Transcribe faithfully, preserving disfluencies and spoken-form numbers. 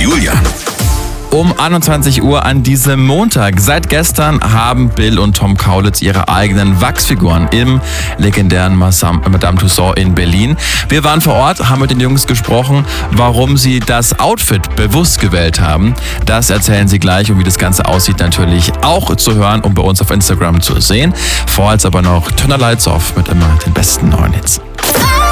Julian. Um einundzwanzig Uhr an diesem Montag. Seit gestern haben Bill und Tom Kaulitz ihre eigenen Wachsfiguren im legendären Madame Tussauds in Berlin. Wir waren vor Ort, haben mit den Jungs gesprochen, warum sie das Outfit bewusst gewählt haben. Das erzählen sie gleich und wie das Ganze aussieht natürlich auch zu hören und bei uns auf Instagram zu sehen. Vorher jetzt aber noch Turn the Lights Off mit immer den besten neuen Hits.